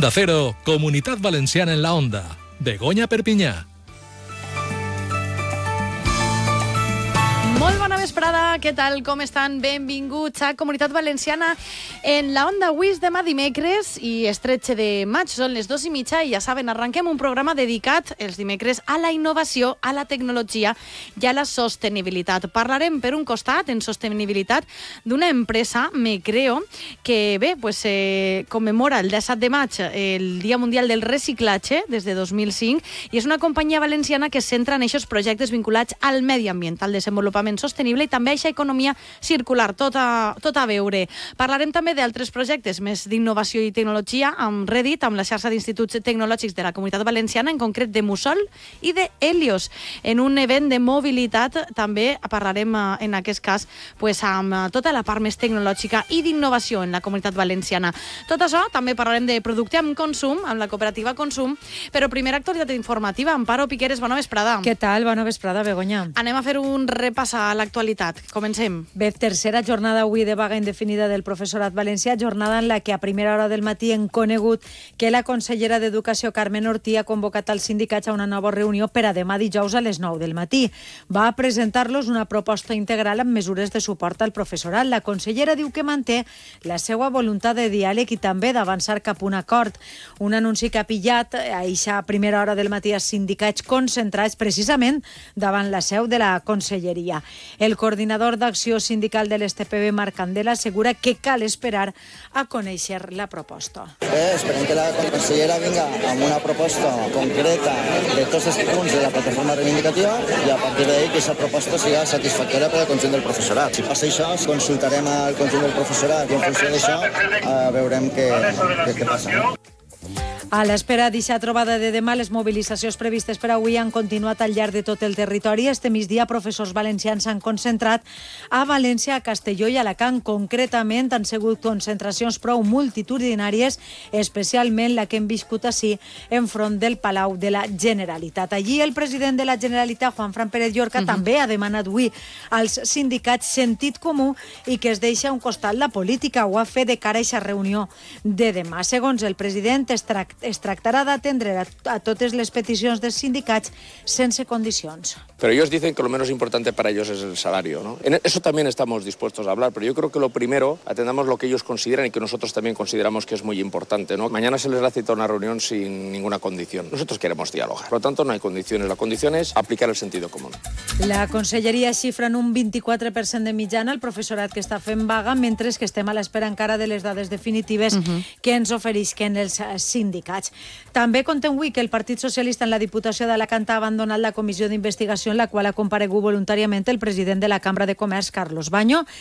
Onda Cero, Comunitat Valenciana en la Onda. Begoña Perpinyà. Molt bona vesprada, què tal, com estan? Benvinguts a Comunitat Valenciana en la Onda. Avui és demà dimecres i és 13 de maig, són les 2:30 i ja saben, arrenquem un programa dedicat els dimecres a la innovació, a la tecnologia i a la sostenibilitat. Parlarem per un costat, en sostenibilitat, d'una empresa, Mecreo, que bé, commemora el 17 de maig el Dia Mundial del Reciclatge des de 2005 i és una companyia valenciana que es centra en aquests projectes vinculats al medi ambient, al desenvolupament sostenible i també a aquesta economia circular, tot a veure. Parlarem també d'altres projectes més d'innovació i tecnologia amb Reddit, amb la xarxa d'instituts tecnològics de la Comunitat Valenciana, en concret de Mussol i de Helios. En un event de mobilitat també parlarem en aquest cas amb tota la part més tecnològica i d'innovació en la Comunitat Valenciana. Tot això també parlarem de producte amb consum, amb la cooperativa Consum, però primera actualitat informativa. Amparo Piqueres, bona vesprada. Què tal? Bona vesprada, Begoña. Anem a fer un repàs a l'actualitat. Comencem. Bé, tercera jornada avui de vaga indefinida del professorat valencià, jornada en la que a primera hora del matí hem conegut que la consellera d'Educació, Carmen Ortí, ha convocat als sindicats a una nova reunió per a demà dijous a les 9 del matí. Va presentar-los una proposta integral amb mesures de suport al professorat. La consellera diu que manté la seva voluntat de diàleg i també d'avançar cap a un acord. Un anunci que ha pillat a eixa primera hora del matí als sindicats concentrats precisament davant la seu de la conselleria. El coordinador d'acció sindical de l'STPB, Marc Candela, assegura que cal esperar a conèixer la proposta. Esperem que la consellera vinga amb una proposta concreta de tots els punts de la plataforma reivindicativa i a partir d'ahí que aquesta proposta siga satisfactòria per al conjunt del professorat. Si passa això, consultarem al conjunt del professorat i en funció d'això veurem què passa. A l'espera d'aquesta trobada de demà, les mobilitzacions previstes per avui han continuat al llarg de tot el territori. Este migdia, professors valencians s'han concentrat a València, a Castelló i a Alacant. Concretament, han sigut concentracions prou multitudinàries, especialment la que hem viscut ací, enfront del Palau de la Generalitat. Allí, el president de la Generalitat, Juanfran Pérez Llorca, també ha demanat avui als sindicats sentit comú i que es deixa a un costat la política. Ho ha fet de cara a aquesta reunió de demà. Segons el president, es tractarà d'atendre a totes les peticions dels sindicats sense condicions. Pero ellos dicen que lo menos importante para ellos es el salario, ¿no? En eso también estamos dispuestos a hablar, pero yo creo que lo primero, atendamos lo que ellos consideran y que nosotros también consideramos que es muy importante, ¿no? Mañana se les da cita a una reunión sin ninguna condición. Nosotros queremos dialogar. Por lo tanto, no hay condiciones. La condición es aplicar el sentido común. La conselleria xifra en un 24% de mitjana el professorat que està fent vaga, mentre que estem a l'espera encara de les dades definitives que ens oferisquen els sindicats. També contem avui que el Partit Socialista en la Diputació d'Alacant ha abandonat la comissió d'investigació en la qual ha comparegut voluntàriament el president de la Cambra de Comerç, Carlos Baño.